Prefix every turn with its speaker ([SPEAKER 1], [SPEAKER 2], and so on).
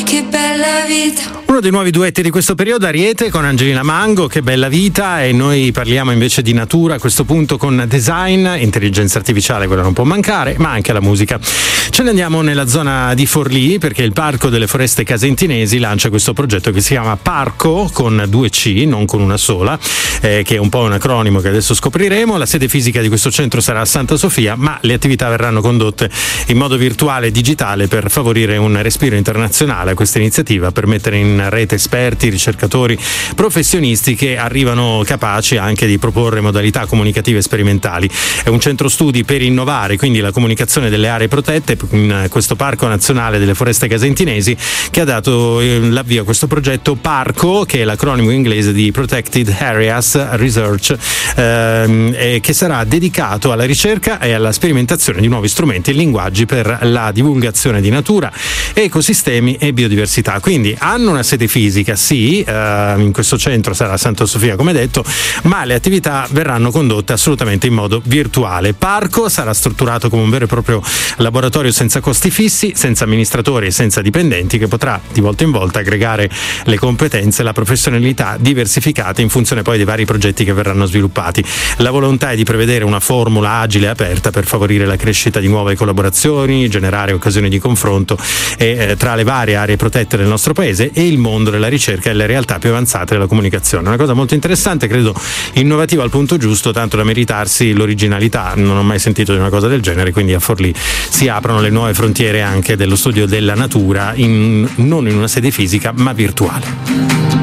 [SPEAKER 1] che bella vita.
[SPEAKER 2] Uno dei nuovi duetti di questo periodo, Ariete con Angelina Mango, Che bella vita, e noi parliamo invece di natura a questo punto con design, intelligenza artificiale, quella non può mancare, ma anche la musica. Ce ne andiamo nella zona di Forlì perché il Parco delle Foreste Casentinesi lancia questo progetto che si chiama Parco con 2 C, non con una sola, che è un po' un acronimo che adesso scopriremo. La sede fisica di questo centro sarà a Santa Sofia, ma le attività verranno condotte in modo virtuale e digitale per favorire un respiro internazionale a questa iniziativa, per mettere in rete esperti, ricercatori, professionisti che arrivano capaci anche di proporre modalità comunicative sperimentali. È un centro studi per innovare quindi la comunicazione delle aree protette in questo Parco Nazionale delle Foreste Casentinesi, che ha dato l'avvio a questo progetto Parco, che è l'acronimo inglese di Protected Areas Research, che sarà dedicato alla ricerca e alla sperimentazione di nuovi strumenti e linguaggi per la divulgazione di natura, ecosistemi e biodiversità. Quindi hanno una sede fisica, sì, in questo centro sarà Santa Sofia come detto, ma le attività verranno condotte assolutamente in modo virtuale. Parco sarà strutturato come un vero e proprio laboratorio senza costi fissi, senza amministratori e senza dipendenti, che potrà di volta in volta aggregare le competenze e la professionalità diversificate in funzione poi dei vari progetti che verranno sviluppati. La volontà è di prevedere una formula agile e aperta per favorire la crescita di nuove collaborazioni, generare occasioni di confronto tra le varie aree protette del nostro paese e il mondo della ricerca e le realtà più avanzate della comunicazione. Una cosa molto interessante, credo innovativa al punto giusto, tanto da meritarsi l'originalità. Non ho mai sentito di una cosa del genere, quindi a Forlì si aprono le nuove frontiere anche dello studio della natura, non in una sede fisica ma virtuale.